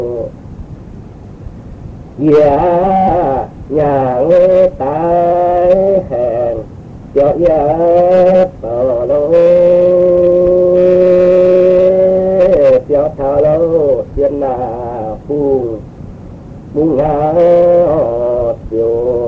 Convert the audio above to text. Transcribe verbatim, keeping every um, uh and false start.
dạ nhà nghe tai hẹn cho dạ tờ lô cho thà lô thiên là phù mùng ngã tiêu